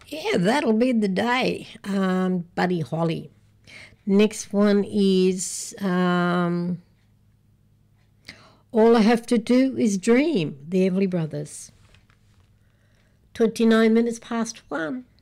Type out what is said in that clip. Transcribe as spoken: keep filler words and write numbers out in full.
Yeah, that'll be the day. Um, Buddy Holly. Next one is um, All I Have to Do Is Dream, the Everly Brothers. twenty-nine minutes past one.